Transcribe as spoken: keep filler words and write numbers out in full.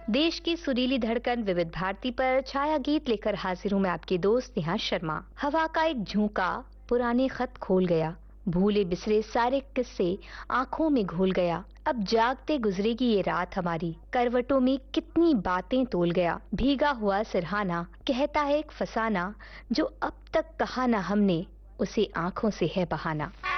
देश की सुरीली धड़कन विविध भारती पर छाया गीत लेकर हाजिर हूँ मैं आपकी दोस्त नेहा शर्मा। हवा का एक झोंका पुराने खत खोल गया, भूले बिसरे सारे किस्से आंखों में घुल गया। अब जागते गुजरेगी ये रात हमारी, करवटों में कितनी बातें तोल गया। भीगा हुआ सिरहाना कहता है एक फसाना, जो अब तक कहा ना हमने उसे आंखों से है बहाना।